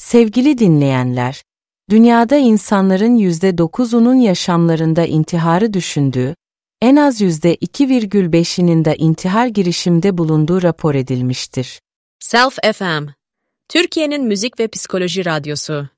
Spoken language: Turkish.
Sevgili dinleyenler, dünyada insanların %9'unun yaşamlarında intiharı düşündüğü, en az %2,5'inin de intihar girişiminde bulunduğu rapor edilmiştir. Self FM, Türkiye'nin müzik ve psikoloji radyosu.